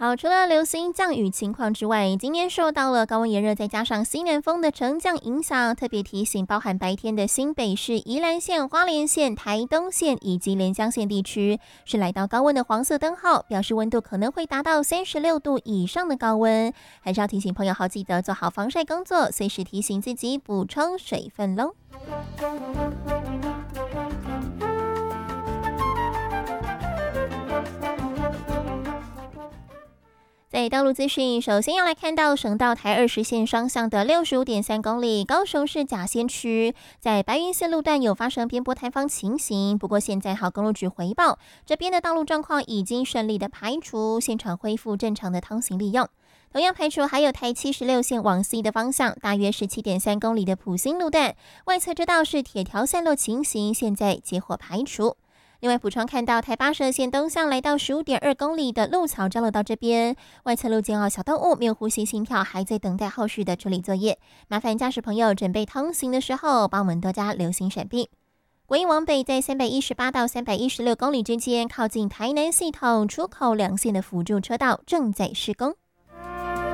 好，除了流星降雨情况之外，今天受到了高温炎热，再加上西南风的沉降影响，特别提醒包含白天的新北市、宜兰县、花莲县、台东县以及连江县地区是来到高温的黄色灯号，表示温度可能会达到36度以上的高温，还是要提醒朋友好记得做好防晒工作，随时提醒自己补充水分喽。在道路资讯，首先要来看到省道台20线双向的65.3公里，高雄市甲仙区，在白云线路段有发生边坡塌方情形，不过现在好公路局回报，这边的道路状况已经顺利的排除，现场恢复正常的通行利用。同样排除还有台76线往西的方向，大约17.3公里的埔心路段，外侧车道是铁条散落情形，现在结伙排除。另外补充看到台82线东向来到15.2公里的鹿草交流道这边，外侧路肩小动物没有呼吸心跳，还在等待后续的处理作业，麻烦驾驶朋友准备通行的时候帮我们多加留心闪避。国一往北在318到316公里之间，靠近台南系统出口2线的辅助车道正在施工。